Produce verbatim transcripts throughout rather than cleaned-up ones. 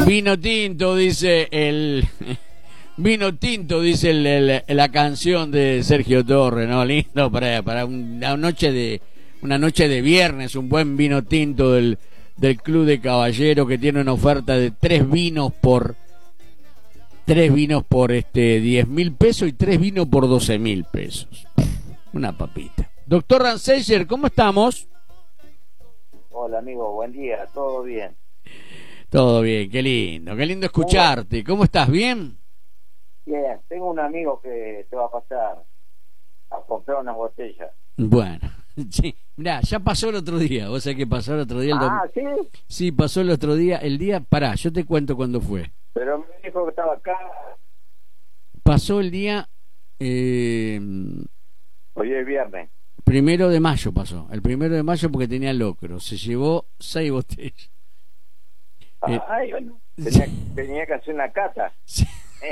Vino tinto, dice el... Vino tinto, dice el, el, la canción de Sergio Torres, ¿no? Lindo para, para una noche de una noche de viernes, un buen vino tinto del, del Club de Caballeros, que tiene una oferta de tres vinos por tres vinos por este diez mil pesos y tres vinos por doce mil pesos. Una papita. Doctor Ranseyer, ¿cómo estamos? Hola amigo, buen día, todo bien. Todo bien, qué lindo, qué lindo escucharte. ¿Cómo estás? ¿Bien? Bien, tengo un amigo que te va a pasar a comprar unas botellas. Bueno, sí, mirá, ya pasó el otro día. ¿Vos sabés que pasó el otro día? El ah, ¿sí? Sí, pasó el otro día. El día, pará, yo te cuento cuándo fue. Pero me dijo que estaba acá. Pasó el día... Eh, Hoy es viernes. Primero de mayo pasó. El primero de mayo porque tenía locro. Se llevó seis botellas. Ah, eh, bueno, tenía, tenía que hacer una cata. Sí.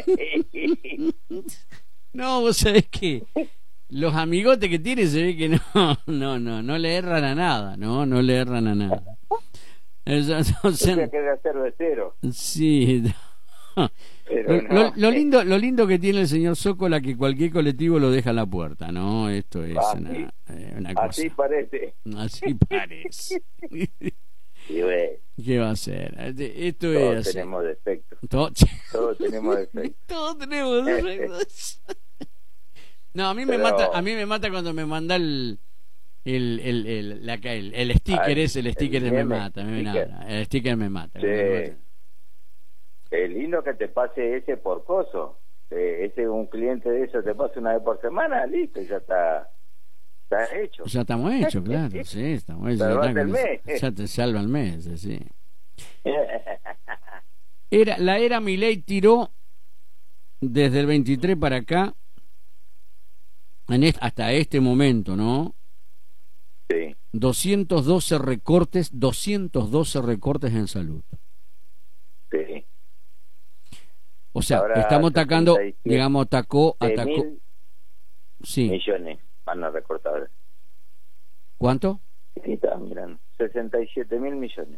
No, vos sabés que los amigotes que tiene se ve que no, no, no, no le erran a nada, no, no le erran a nada. Eso, no, tenía que hacer de cero. Sí. Pero lo, no. lo, lo lindo, lo lindo que tiene el señor Zócola, que cualquier colectivo lo deja a la puerta, ¿no? Esto es así, una, eh, una cosa. Así parece. Así parece. Y bueno, ¿qué va a ser? Esto todos es tenemos defectos. Todo... Todos tenemos defectos. Todos tenemos defectos. No, a mí me Pero... mata, a mí me mata cuando me manda el el el el, la, el, el sticker ah, ese, el sticker el me mata, me sticker. Nada, el sticker me mata. Sí. Me mata. Es lindo que te pase ese por coso. Eh, ese un cliente de eso te pasa una vez por semana, listo, ya está. Está hecho. Ya estamos hechos, claro, sí, estamos hechos. Ya, está, mes. Ya te salva el mes, sí. Era, la era Milei tiró desde el veintitrés para acá, en este, hasta este momento, ¿no? Sí. doscientos doce recortes, doscientos doce recortes en salud. Sí. O sea, ahora estamos atacando, digamos, atacó, atacó. Sí. Millones van a recortar. ¿Cuánto? Sí, estaba mirando. sesenta y siete mil millones.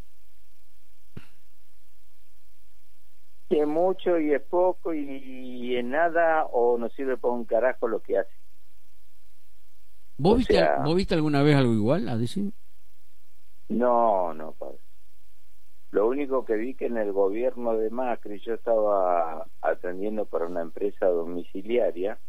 Y es mucho y es poco y, y es nada o no sirve para un carajo lo que hace. ¿Vos, viste, sea, ¿vos viste alguna vez algo igual a decir? No, no, padre. Lo único que vi que en el gobierno de Macri yo estaba atendiendo para una empresa domiciliaria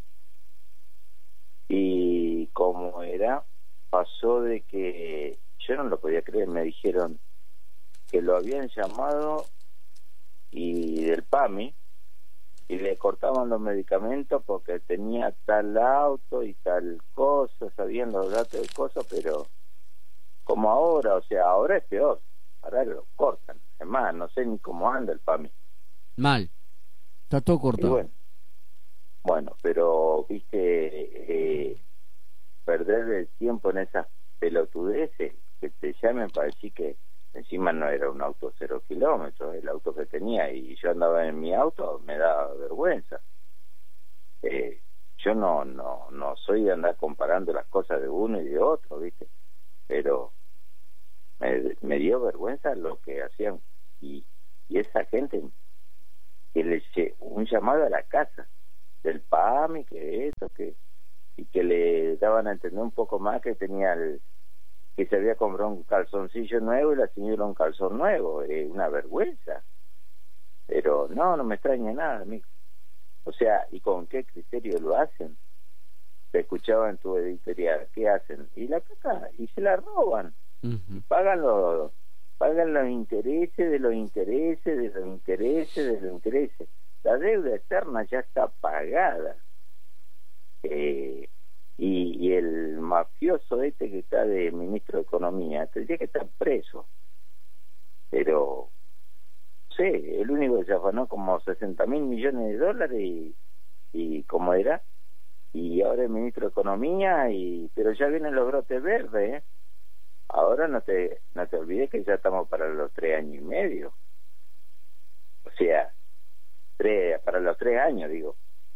y como era, pasó de que yo no lo podía creer, me dijeron que lo habían llamado y del P A M I y le cortaban los medicamentos porque tenía tal auto y tal cosa, sabían los datos de cosas, pero como ahora, o sea, ahora es peor. Ahora lo cortan. Es más, no sé ni cómo anda el P A M I. Mal. Está todo cortado. Bueno, bueno, pero, viste, eh, perder el tiempo en esas pelotudeces, que te llamen para decir que encima no era un auto cero kilómetros, el auto que tenía, y yo andaba en mi auto, me da vergüenza. Eh, yo no, no, no soy de andar comparando las cosas de uno y de otro, viste, pero... Me, me dio vergüenza lo que hacían y, y esa gente que le un llamado a la casa del P A M I, que esto, que y que le daban a entender un poco más que tenía el, que se había comprado un calzoncillo nuevo y la señora un calzón nuevo. Eh, una vergüenza, pero no, no me extraña nada, amigo. O sea, ¿y con qué criterio lo hacen? Te escuchaba en tu editorial, ¿qué hacen? Y la caca, y se la roban. Uh-huh. Pagan los, pagan los intereses de los intereses de los intereses de los intereses. La deuda externa ya está pagada. Eh, y, y el mafioso este que está de ministro de Economía tendría que estar preso. Pero, no sé, el único que se afanó como sesenta mil millones de dólares y, y como era, y ahora es ministro de Economía, y pero ya vienen los brotes verdes, ¿eh? Ahora no te no te olvides que ya estamos para los tres años y medio. O sea, tres, para los tres años, digo.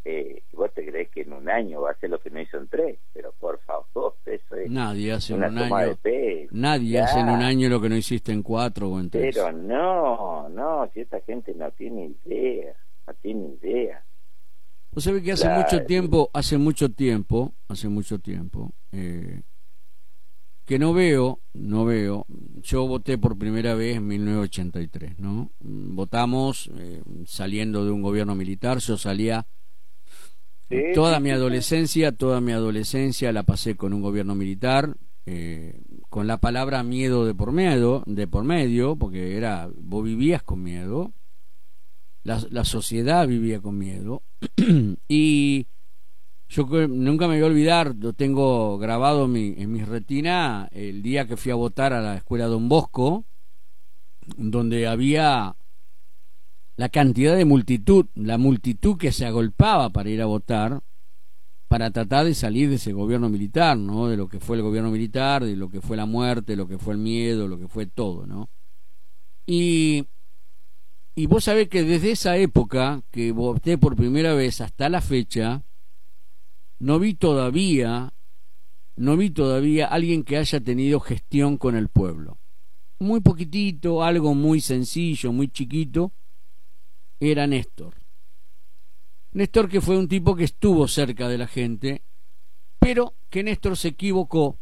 eh, vos te creés que en un año va a hacer lo que no hizo en tres, pero por favor, eso es nadie hace una en un toma año de pelo. nadie Ya. hace en un año lo que no hiciste en cuatro o en tres. Pero no, no, si esta gente no tiene idea, no tiene idea. Vos sabés que hace La- mucho tiempo, hace mucho tiempo, hace mucho tiempo, eh, que no veo, no veo, yo voté por primera vez en mil novecientos ochenta y tres, ¿no? Votamos eh, saliendo de un gobierno militar, yo salía, Sí, toda sí, mi sí, adolescencia, toda mi adolescencia la pasé con un gobierno militar, eh, con la palabra miedo de por medio, de por medio, porque era, vos vivías con miedo, la, la sociedad vivía con miedo, y yo que- nunca me voy a olvidar, lo tengo grabado en mi, en mi retina, el día que fui a votar a la escuela Don Bosco, donde había la cantidad de multitud, la multitud que se agolpaba para ir a votar, para tratar de salir de ese gobierno militar, ¿no? De lo que fue el gobierno militar, de lo que fue la muerte, lo que fue el miedo, lo que fue todo, ¿no? Y, y vos sabés que desde esa época que voté por primera vez hasta la fecha, no vi todavía, no vi todavía alguien que haya tenido gestión con el pueblo. Muy poquitito, algo muy sencillo, muy chiquito, era Néstor. Néstor, que fue un tipo que estuvo cerca de la gente, pero que Néstor se equivocó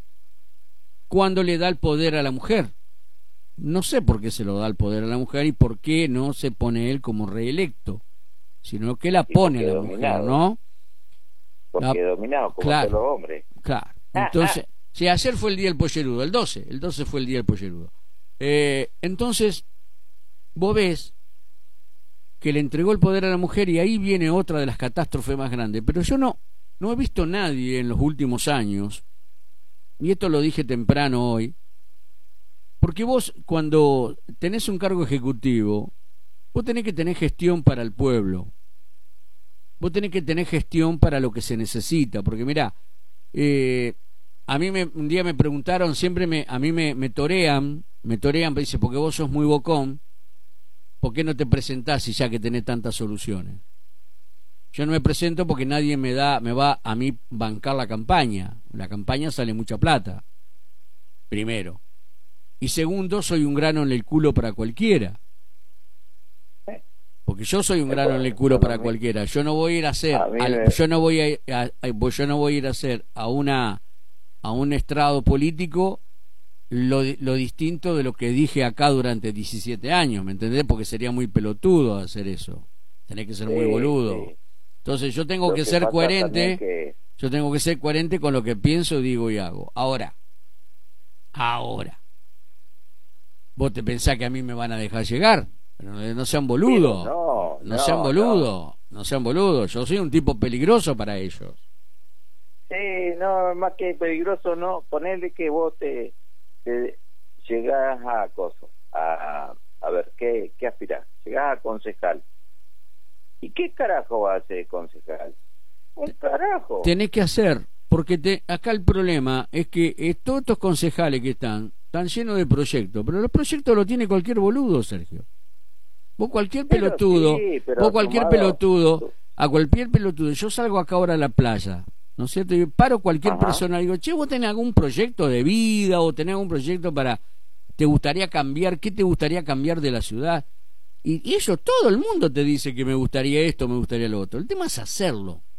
cuando le da el poder a la mujer. No sé por qué se lo da el poder a la mujer y por qué no se pone él como reelecto, sino que la Y pone porque a la mujer, dominado. ¿no? porque La- dominado como claro. todos los hombres. Claro. Entonces, sí, ayer fue el día del pollerudo, el doce, el doce fue el día del pollerudo. Eh, entonces, vos ves que le entregó el poder a la mujer y ahí viene otra de las catástrofes más grandes. Pero yo no, no he visto nadie en los últimos años, y esto lo dije temprano hoy, porque vos cuando tenés un cargo ejecutivo, vos tenés que tener gestión para el pueblo, vos tenés que tener gestión para lo que se necesita, porque mirá, eh, a mí me, un día me preguntaron, siempre me, a mí me, me torean, me torean, me dice, porque vos sos muy bocón, ¿por qué no te presentás si ya que tenés tantas soluciones? Yo no me presento porque nadie me da, me va a mí bancar la campaña. La campaña sale mucha plata, primero. Y segundo, soy un grano en el culo para cualquiera. Porque yo soy un grano en el culo para cualquiera. Yo no voy a ir a hacer, A mí al- me- yo no voy a, a- a- yo no voy a ir a hacer a una a un estrado político lo, di- lo distinto de lo que dije acá durante diecisiete años, ¿me entendés? Porque sería muy pelotudo hacer eso. Tenés que ser muy Sí, boludo. sí. Entonces yo tengo Lo que que ser pasa coherente, también que- yo tengo que ser coherente con lo que pienso, digo y hago. Ahora, ahora, vos te pensás que a mí me van a dejar llegar, pero no, no sean boludos, no, no, no, sean no. boludos, no sean boludos. Yo soy un tipo peligroso para ellos. Sí, no, más que peligroso, no. Ponerle que vos te, te llegás a acoso, a, a ver, ¿qué, qué aspirás? Llegás a concejal. ¿Y qué carajo va a hacer concejal? Un carajo. Tenés que hacer, porque te, acá el problema es que eh, todos estos concejales que están, están llenos de proyectos, pero los proyectos los tiene cualquier boludo, Sergio. Vos cualquier Pero pelotudo, sí, pero vos cualquier sumado- pelotudo, a cualquier pelotudo, yo salgo acá ahora a la playa, ¿no es cierto? Y paro cualquier Ajá. persona y digo, che, vos tenés algún proyecto de vida o tenés algún proyecto para, te gustaría cambiar, ¿qué te gustaría cambiar de la ciudad? Y, y ellos, todo el mundo te dice que me gustaría esto, me gustaría lo otro. El tema es hacerlo.